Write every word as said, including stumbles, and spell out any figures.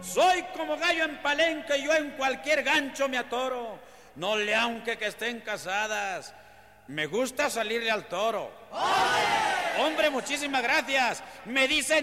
Soy como gallo en palenque, yo en cualquier gancho me atoro. No le aunque que estén casadas, me gusta salirle al toro. ¡Ole! Hombre, muchísimas gracias. Me dicen